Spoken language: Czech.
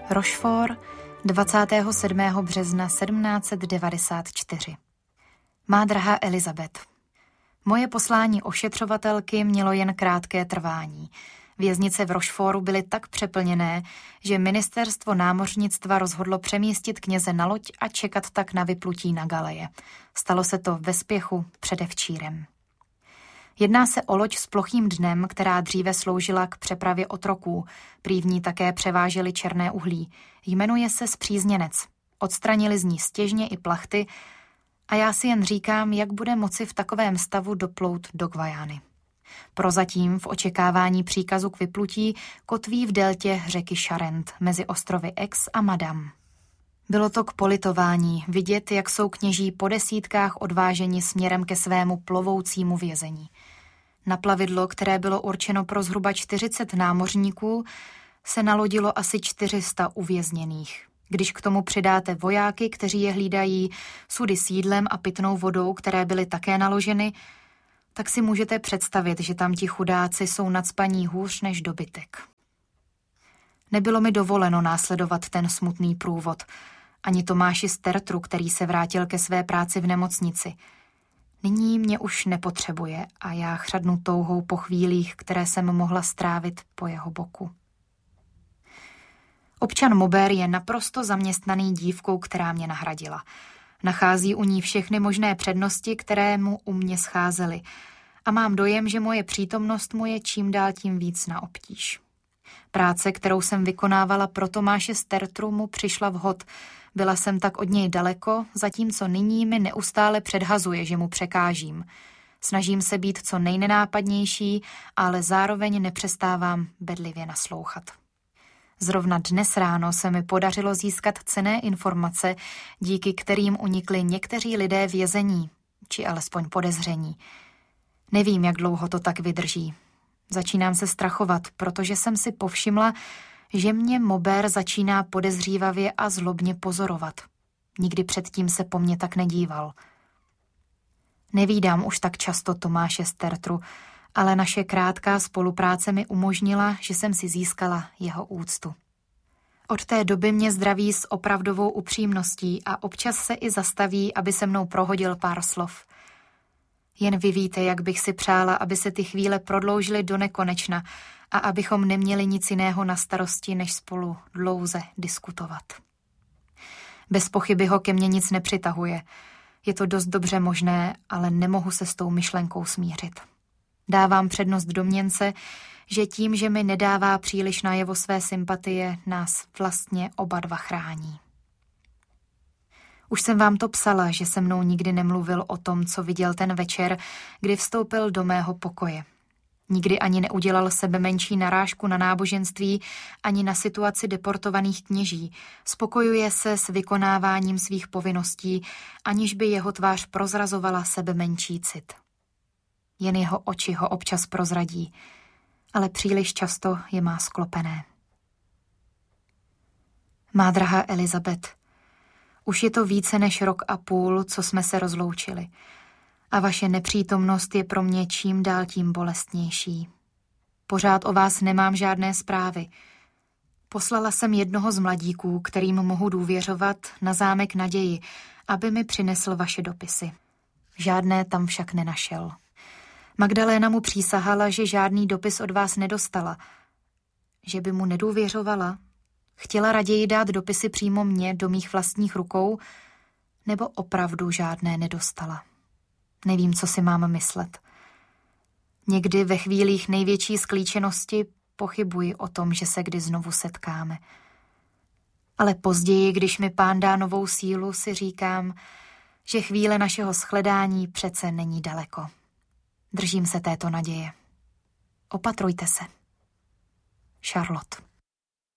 Rochefort, 27. března 1794. Má drahá Elizabeth, moje poslání ošetřovatelky mělo jen krátké trvání. Věznice v Rochefortu byly tak přeplněné, že ministerstvo námořnictva rozhodlo přemístit kněze na loď a čekat tak na vyplutí na galeje. Stalo se to ve spěchu předevčírem. Jedná se o loď s plochým dnem, která dříve sloužila k přepravě otroků. Prý v ní také převáželi černé uhlí. Jmenuje se Spřízněnec. Odstranili z ní stěžně i plachty a já si jen říkám, jak bude moci v takovém stavu doplout do Guajány. Prozatím v očekávání příkazu k vyplutí kotví v deltě řeky Charente mezi ostrovy Aix a Madame. Bylo to k politování vidět, jak jsou kněží po desítkách odváženi směrem ke svému plovoucímu vězení. Na plavidlo, které bylo určeno pro zhruba 40 námořníků, se nalodilo asi 400 uvězněných. Když k tomu přidáte vojáky, kteří je hlídají, sudy s jídlem a pitnou vodou, které byly také naloženy, tak si můžete představit, že tam ti chudáci jsou nacpaní hůř než dobytek. Nebylo mi dovoleno následovat ten smutný průvod, ani Tomáši Stertru, který se vrátil ke své práci v nemocnici. Nyní mě už nepotřebuje a já chřadnu touhou po chvílích, které jsem mohla strávit po jeho boku. Občan Maubert je naprosto zaměstnaný dívkou, která mě nahradila. Nachází u ní všechny možné přednosti, které mu u mě scházely a mám dojem, že moje přítomnost mu je čím dál tím víc na obtíž. Práce, kterou jsem vykonávala pro Tomáše Stertru, mu přišla vhod. Byla jsem tak od něj daleko, zatímco nyní mi neustále předhazuje, že mu překážím. Snažím se být co nejnenápadnější, ale zároveň nepřestávám bedlivě naslouchat. Zrovna dnes ráno se mi podařilo získat cenné informace, díky kterým unikli někteří lidé vězení, či alespoň podezření. Nevím, jak dlouho to tak vydrží. Začínám se strachovat, protože jsem si povšimla, že mě Maubert začíná podezřívavě a zlobně pozorovat. Nikdy předtím se po mně tak nedíval. Nevídám už tak často Tomáše Stertru, ale naše krátká spolupráce mi umožnila, že jsem si získala jeho úctu. Od té doby mě zdraví s opravdovou upřímností a občas se i zastaví, aby se mnou prohodil pár slov. Jen vy víte, jak bych si přála, aby se ty chvíle prodloužily do nekonečna a abychom neměli nic jiného na starosti, než spolu dlouze diskutovat. Bez pochyby ho ke mně nic nepřitahuje. Je to dost dobře možné, ale nemohu se s tou myšlenkou smířit. Dávám přednost domněnce, že tím, že mi nedává příliš najevo své sympatie, nás vlastně oba dva chrání. Už jsem vám to psala, že se mnou nikdy nemluvil o tom, co viděl ten večer, kdy vstoupil do mého pokoje. Nikdy ani neudělal sebe menší narážku na náboženství, ani na situaci deportovaných kněží. Spokojuje se s vykonáváním svých povinností, aniž by jeho tvář prozrazovala sebe menší cit. Jen jeho oči ho občas prozradí, ale příliš často je má sklopené. Má drahá Elizabeth, už je to více než rok a půl, co jsme se rozloučili a vaše nepřítomnost je pro mě čím dál tím bolestnější. Pořád o vás nemám žádné zprávy. Poslala jsem jednoho z mladíků, kterým mohu důvěřovat, na zámek Naději, aby mi přinesl vaše dopisy. Žádné tam však nenašel. Magdaléna mu přísahala, že žádný dopis od vás nedostala. Že by mu nedůvěřovala? Chtěla raději dát dopisy přímo mně do mých vlastních rukou, nebo opravdu žádné nedostala? Nevím, co si mám myslet. Někdy ve chvílích největší sklíčenosti pochybuji o tom, že se kdy znovu setkáme. Ale později, když mi Pán dá novou sílu, si říkám, že chvíle našeho shledání přece není daleko. Držím se této naděje. Opatrujte se. Charlotte.